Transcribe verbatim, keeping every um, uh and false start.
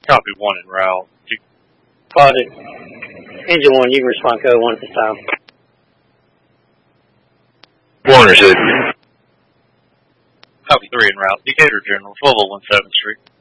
Copy one en route. Spotted. Engine one, you can respond code one at this time. Warner said. Copy three en route. Decatur General, twelve oh one seventh Street.